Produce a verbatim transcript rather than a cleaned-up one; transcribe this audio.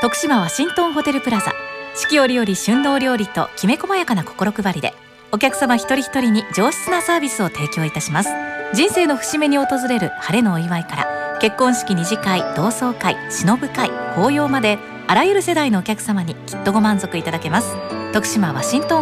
徳島ワシントンホテルプラザ、四季折々旬のお料理ときめ細やかな心配りでお客様一人一人に上質なサービスを提供いたします。人生の節目に訪れる晴れのお祝いから結婚式、二次会、同窓会、忍ぶ会、法要まであらゆる世代のお客様にきっとご満足いただけます。徳島ワシントン